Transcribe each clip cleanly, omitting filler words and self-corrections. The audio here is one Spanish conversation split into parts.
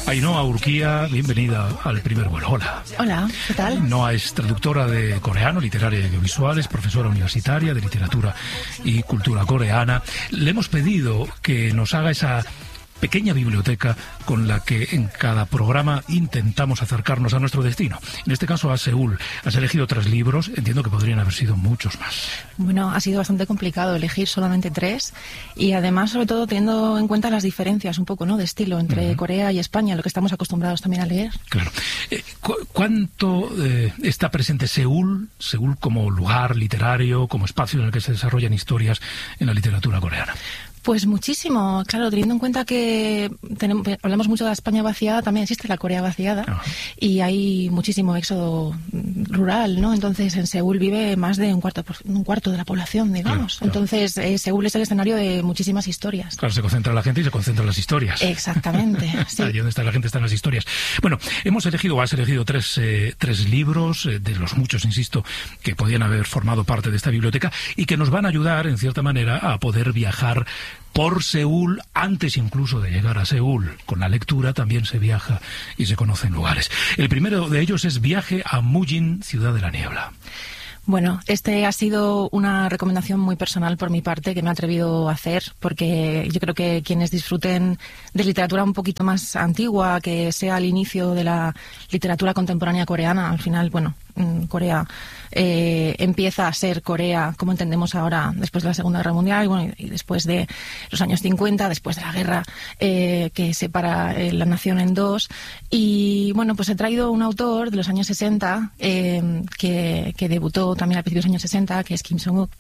Ainhoa Urquía, bienvenida al primer vuelo. Hola. Hola, ¿qué tal? Ainhoa es traductora de coreano, literaria y audiovisual, es profesora universitaria de literatura y cultura coreana. Le hemos pedido que nos haga esa pequeña biblioteca con la que en cada programa intentamos acercarnos a nuestro destino. En este caso a Seúl. Has elegido 3 libros, entiendo que podrían haber sido muchos más. Bueno, ha sido bastante complicado elegir solamente 3 y además, sobre todo, teniendo en cuenta las diferencias un poco, ¿no?, de estilo entre Corea y España, lo que estamos acostumbrados también a leer. Claro. ¿Cuánto está presente Seúl como lugar literario, como espacio en el que se desarrollan historias en la literatura coreana? Pues muchísimo, claro, teniendo en cuenta que hablamos mucho de la España vaciada, también existe la Corea vaciada y hay muchísimo éxodo rural, ¿no? Entonces en Seúl vive más de un cuarto de la población, digamos. Claro. Entonces Seúl es el escenario de muchísimas historias. Claro, se concentra la gente y se concentran las historias. Exactamente, sí. Allí donde está la gente están las historias. Bueno, has elegido 3 libros, de los muchos, insisto, que podían haber formado parte de esta biblioteca y que nos van a ayudar, en cierta manera, a poder viajar por Seúl, antes incluso de llegar a Seúl. Con la lectura también se viaja y se conocen lugares. El primero de ellos es Viaje a Mujin, Ciudad de la Niebla. Bueno, este ha sido una recomendación muy personal por mi parte que me he atrevido a hacer, porque yo creo que quienes disfruten de literatura un poquito más antigua, que sea el inicio de la literatura contemporánea coreana, al final, bueno, Corea empieza a ser Corea como entendemos ahora después de la Segunda Guerra Mundial y después de los años 50, después de la guerra que separa la nación en dos. Y bueno, pues he traído un autor de los años 60 que debutó también a principios de los años 60, que es Kim Sung-wook.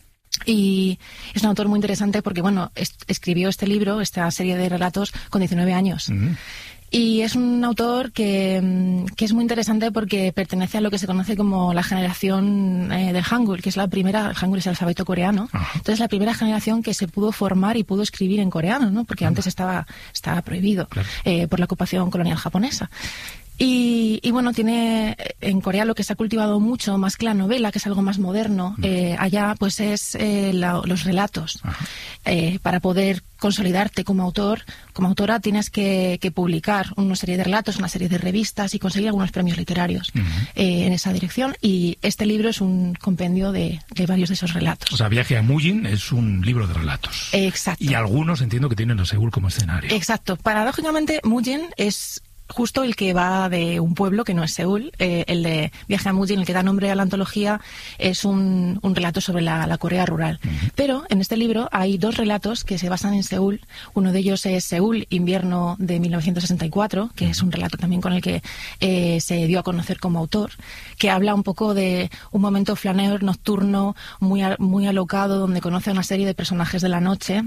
Y es un autor muy interesante porque, bueno, escribió este libro, esta serie de relatos, con 19 años. Y es un autor que es muy interesante porque pertenece a lo que se conoce como la generación del Hangul, que es la primera. El Hangul es el alfabeto coreano. Entonces, la primera generación que se pudo formar y pudo escribir en coreano, ¿no? Porque antes estaba prohibido por la ocupación colonial japonesa. Y bueno, tiene en Corea lo que se ha cultivado mucho, más que la novela, que es algo más moderno, allá pues es los relatos. Para poder consolidarte como autor, como autora, tienes que publicar una serie de relatos, una serie de revistas y conseguir algunos premios literarios en esa dirección. Y este libro es un compendio de varios de esos relatos. O sea, Viaje a Mujin es un libro de relatos. Exacto. Y algunos entiendo que tienen a Seúl como escenario. Exacto. Paradójicamente, Mujin es justo el que va de un pueblo que no es Seúl. El de Viaje a Mujin, el que da nombre a la antología, es un relato sobre la Corea rural. Pero en este libro hay 2 relatos que se basan en Seúl. Uno de ellos es Seúl, invierno de 1964, que es un relato también con el que se dio a conocer como autor, que habla un poco de un momento flaneur nocturno, muy alocado, donde conoce a una serie de personajes de la noche.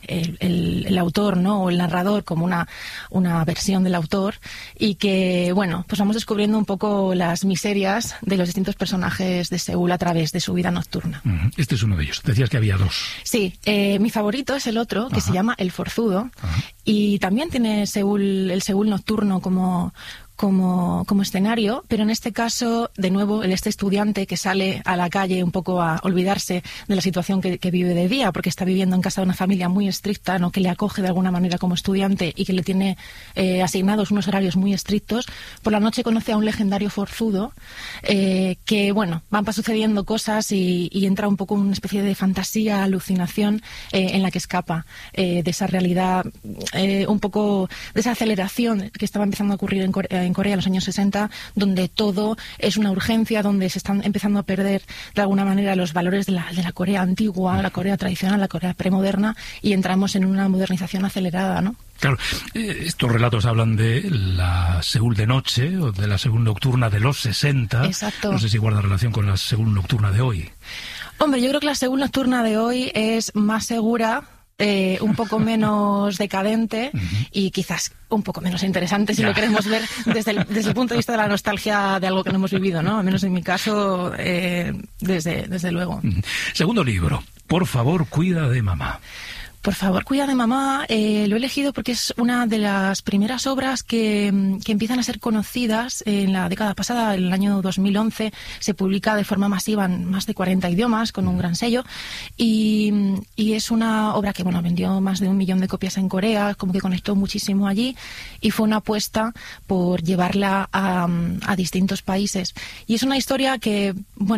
El autor, ¿no?, o el narrador, como una versión del autor, y que, bueno, pues vamos descubriendo un poco las miserias de los distintos personajes de Seúl a través de su vida nocturna. Este es uno de ellos. Decías que había 2. Sí, mi favorito es el otro, que se llama El Forzudo, y también tiene el Seúl nocturno como escenario, pero en este caso, de nuevo, este estudiante que sale a la calle un poco a olvidarse de la situación que vive de día, porque está viviendo en casa de una familia muy estricta, ¿no?, que le acoge de alguna manera como estudiante y que le tiene asignados unos horarios muy estrictos. Por la noche conoce a un legendario forzudo que, bueno, van sucediendo cosas y entra un poco en una especie de fantasía, alucinación en la que escapa de esa realidad, un poco de esa aceleración que estaba empezando a ocurrir en Corea en los años 60, donde todo es una urgencia, donde se están empezando a perder de alguna manera los valores de la Corea antigua, la Corea tradicional, la Corea premoderna, y entramos en una modernización acelerada, ¿no? Claro, estos relatos hablan de la Seúl de noche o de la Seúl nocturna de los 60. Exacto. No sé si guarda relación con la Seúl nocturna de hoy. Hombre, yo creo que la Seúl nocturna de hoy es más segura, un poco menos decadente y quizás un poco menos interesante si lo queremos ver desde el punto de vista de la nostalgia de algo que no hemos vivido, ¿no? Al menos en mi caso, desde luego. Segundo libro, Por favor, cuida de mamá. Por favor, cuida de mamá. Lo he elegido porque es una de las primeras obras que empiezan a ser conocidas en la década pasada, en el año 2011. Se publica de forma masiva en más de 40 idiomas, con un gran sello. Y es una obra que vendió más de 1 millón de copias en Corea, como que conectó muchísimo allí. Y fue una apuesta por llevarla a distintos países. Y es una historia que,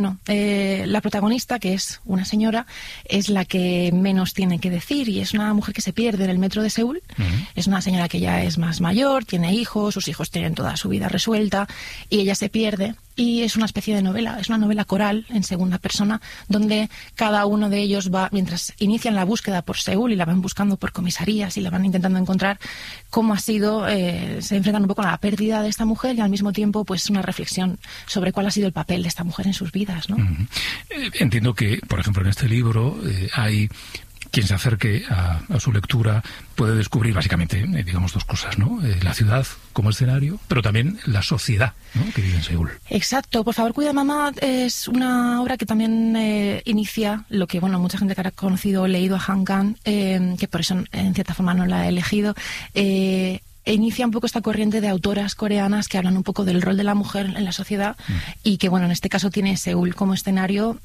la protagonista, que es una señora, es la que menos tiene que decir, y es una mujer que se pierde en el metro de Seúl. Es una señora que ya es más mayor, tiene hijos, sus hijos tienen toda su vida resuelta, y ella se pierde. Y es una especie de novela, es una novela coral en segunda persona, donde cada uno de ellos va, mientras inician la búsqueda por Seúl y la van buscando por comisarías y la van intentando encontrar, cómo ha sido, se enfrentan un poco a la pérdida de esta mujer y al mismo tiempo pues una reflexión sobre cuál ha sido el papel de esta mujer en sus vidas, ¿no? Entiendo que, por ejemplo, en este libro hay quien se acerque a su lectura puede descubrir básicamente, digamos, dos cosas, ¿no? La ciudad como escenario, pero también la sociedad, ¿no?, que vive en Seúl. Exacto. Por favor, cuida mamá es una obra que también inicia lo que, mucha gente que ha conocido o leído a Han Kang, que por eso en cierta forma no la he elegido, inicia un poco esta corriente de autoras coreanas que hablan un poco del rol de la mujer en la sociedad y que, en este caso tiene Seúl como escenario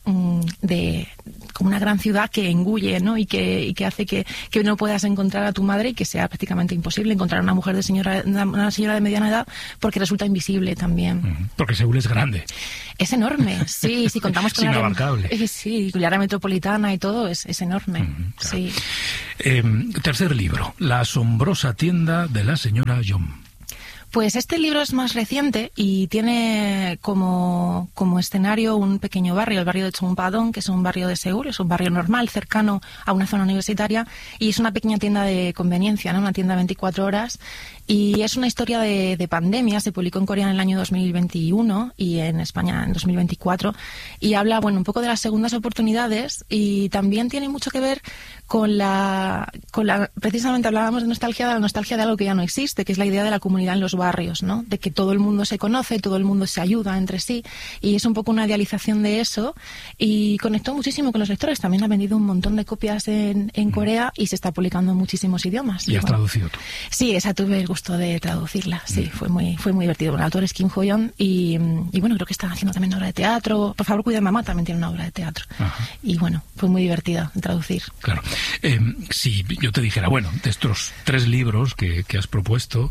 como una gran ciudad que engulle, ¿no? y que hace que no puedas encontrar a tu madre y que sea prácticamente imposible encontrar a una mujer una señora de mediana edad porque resulta invisible también. Porque Seúl es grande. Es enorme, sí, contamos con inabarcable. Sí, la área metropolitana y todo es enorme. Claro. Sí. Tercer libro, La asombrosa tienda de la señora Yom. Pues este libro es más reciente y tiene como escenario un pequeño barrio, el barrio de Chongpadong, que es un barrio de Seúl, es un barrio normal, cercano a una zona universitaria, y es una pequeña tienda de conveniencia, ¿no? Una tienda 24 horas, y es una historia de pandemia. Se publicó en Corea en el año 2021 y en España en 2024, y habla, un poco de las segundas oportunidades, y también tiene mucho que ver con la precisamente hablábamos de la nostalgia de algo que ya no existe, que es la idea de la comunidad en los barrios, ¿no? De que todo el mundo se conoce, todo el mundo se ayuda entre sí, y es un poco una idealización de eso, y conectó muchísimo con los lectores. También ha vendido un montón de copias en Corea y se está publicando en muchísimos idiomas. ¿Y has traducido tú? Sí, esa tuve el gusto de traducirla, sí, fue muy divertido. El autor es Kim Ho-yeon y creo que están haciendo también obra de teatro. Por favor, cuida de mamá también tiene una obra de teatro. Ajá. Y fue muy divertida de traducir. Claro. Si yo te dijera, de estos 3 libros que has propuesto,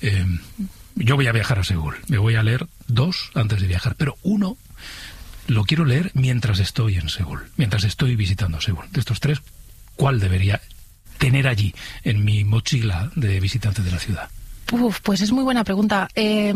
yo voy a viajar a Seúl, me voy a leer 2 antes de viajar, pero uno lo quiero leer mientras estoy en Seúl, mientras estoy visitando Seúl. De estos 3, ¿cuál debería tener allí en mi mochila de visitante de la ciudad? Pues es muy buena pregunta.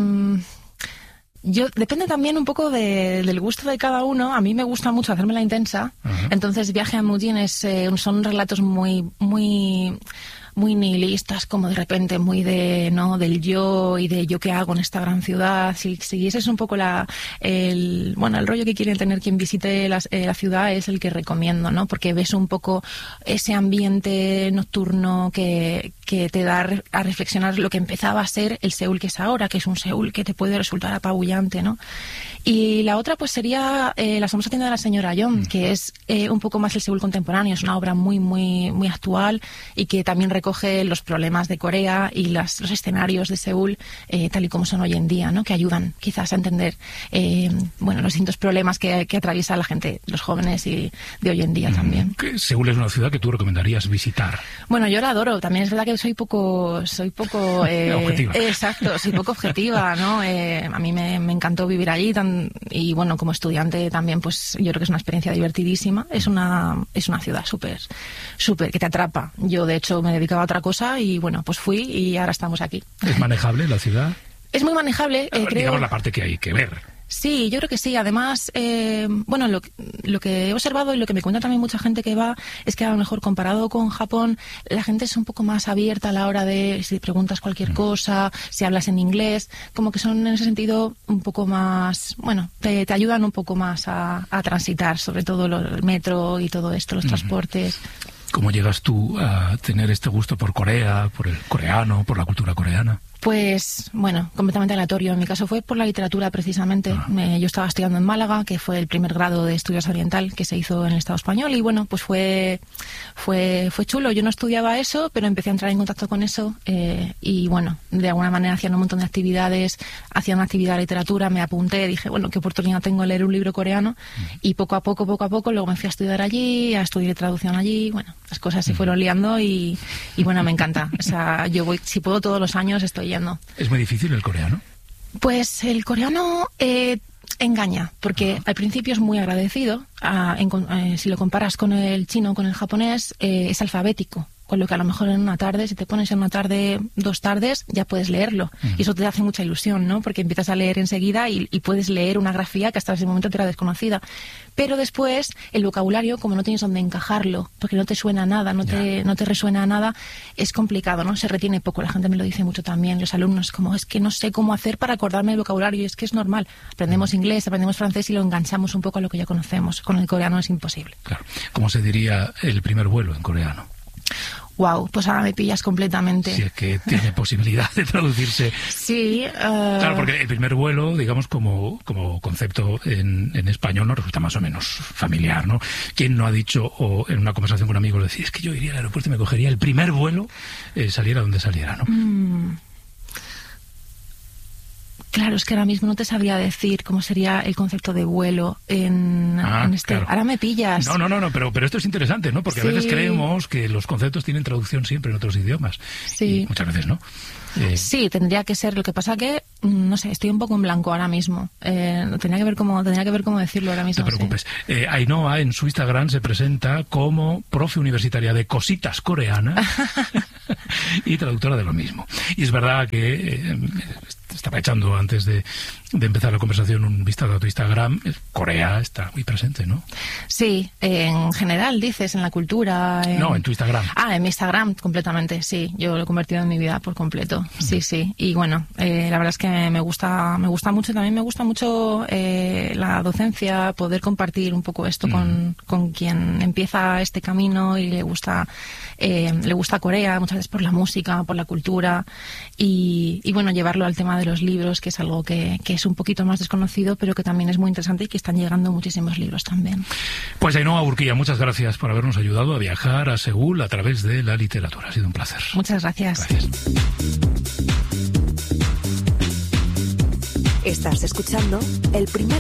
Depende también un poco del gusto de cada uno. A mí me gusta mucho hacerme la intensa. Uh-huh. Entonces, Viaje a Mujin son relatos muy nihilistas, como de repente muy del yo y de yo qué hago en esta gran ciudad. Si ese es un poco el rollo que quiere tener quien visite la ciudad, es el que recomiendo, ¿no? Porque ves un poco ese ambiente nocturno que te da a reflexionar lo que empezaba a ser el Seúl que es ahora, que es un Seúl que te puede resultar apabullante, ¿no? Y la otra pues sería La asombrosa tienda de la señora Yom, que es un poco más el Seúl contemporáneo. Es una obra muy, muy, muy actual y que también recoge los problemas de Corea y los escenarios de Seúl tal y como son hoy en día, ¿no? Que ayudan quizás a entender los distintos problemas que atraviesa la gente, los jóvenes y de hoy en día también. Seúl es una ciudad que tú recomendarías visitar. Bueno, yo la adoro. También es verdad que soy poco objetiva. Exacto, soy poco objetiva, ¿no? A mí me encantó vivir allí y como estudiante también, pues yo creo que es una experiencia divertidísima. Es una ciudad súper que te atrapa. Yo de hecho me dedicaba a otra cosa y pues fui y ahora estamos aquí. ¿Es manejable la ciudad? Es muy manejable, creo. Digamos la parte que hay que ver. Sí, yo creo que sí. Además, lo que he observado y lo que me cuenta también mucha gente que va es que a lo mejor comparado con Japón, la gente es un poco más abierta a la hora de si preguntas cualquier cosa, si hablas en inglés, como que son en ese sentido un poco más, te ayudan un poco más a transitar, sobre todo el metro y todo esto, los transportes. ¿Cómo llegas tú a tener este gusto por Corea, por el coreano, por la cultura coreana? Pues, bueno, completamente aleatorio. En mi caso fue por la literatura, precisamente. Yo estaba estudiando en Málaga, que fue el primer grado de estudios oriental que se hizo en el Estado español, y bueno, pues fue chulo. Yo no estudiaba eso, pero empecé a entrar en contacto con eso, y bueno, de alguna manera hacían un montón de actividades, hacían una actividad de literatura, me apunté, dije, bueno, qué oportunidad tengo de leer un libro coreano, y poco a poco, luego me fui a estudiar allí, a estudiar traducción allí, bueno, las cosas se fueron liando y bueno, me encanta. O sea, yo voy, si puedo, todos los años estoy yendo. ¿Es muy difícil el coreano? Pues el coreano engaña, porque al principio es muy agradecido. Si lo comparas con el chino, con el japonés, es alfabético. Con lo que a lo mejor en una tarde, si te pones en una tarde, 2 tardes, ya puedes leerlo. Y eso te hace mucha ilusión, ¿no? Porque empiezas a leer enseguida y puedes leer una grafía que hasta ese momento te era desconocida. Pero después, el vocabulario, como no tienes dónde encajarlo, porque no te suena a nada, no te resuena a nada, es complicado, ¿no? Se retiene poco. La gente me lo dice mucho también, los alumnos, como es que no sé cómo hacer para acordarme el vocabulario, y es que es normal. Aprendemos inglés, aprendemos francés y lo enganchamos un poco a lo que ya conocemos. Con el coreano es imposible. Claro. ¿Cómo se diría el primer vuelo en coreano? Wow, pues ahora me pillas completamente. Si es que tiene posibilidad de traducirse. Sí. Claro, porque el primer vuelo, digamos, como concepto en español nos resulta más o menos familiar, ¿no? ¿Quién no ha dicho, o en una conversación con amigos, decir, es que yo iría al aeropuerto y me cogería el primer vuelo, saliera donde saliera, ¿no? Claro, es que ahora mismo no te sabría decir cómo sería el concepto de vuelo en este... Claro. Ahora me pillas. No, pero esto es interesante, ¿no? Porque a veces creemos que los conceptos tienen traducción siempre en otros idiomas. Sí. Y muchas veces no. Sí, tendría que ser. Lo que pasa que, no sé, estoy un poco en blanco ahora mismo. Tendría que ver cómo decirlo ahora mismo. No te preocupes. Sí. Ainhoa en su Instagram se presenta como profe universitaria de cositas coreanas y traductora de lo mismo. Y es verdad que estaba echando antes de empezar la conversación un vistazo a tu Instagram. Corea está muy presente, ¿no? Sí, en general, dices, en la cultura. No, en tu Instagram. En mi Instagram, completamente, sí. Yo lo he convertido en mi vida por completo. Sí. Y bueno, la verdad es que me gusta mucho. También me gusta mucho la docencia, poder compartir un poco esto con quien empieza este camino y le gusta Corea, muchas veces por la música, por la cultura, y bueno, llevarlo al tema de los libros, que es algo que es un poquito más desconocido, pero que también es muy interesante y que están llegando muchísimos libros también. Pues Ainhoa Urquía, muchas gracias por habernos ayudado a viajar a Seúl a través de la literatura. Ha sido un placer. Muchas gracias. Estás escuchando El Primer